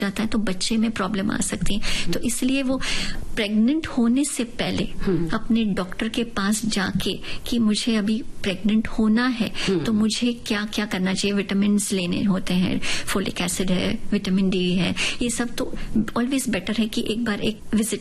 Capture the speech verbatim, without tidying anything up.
जाता है तो बच्चे में प्रॉब्लम आ सकती है। तो इसलिए वो प्रेग्नेंट होने से पहले अपने डॉक्टर के पास जाके कि मुझे अभी प्रेग्नेंट होना है तो मुझे क्या क्या करना चाहिए, विटामिन लेने होते हैं, फोलिक एसिड है, विटामिन डी है, ये सब तो ऑलवेज बेटर है कि एक बार एक विजिट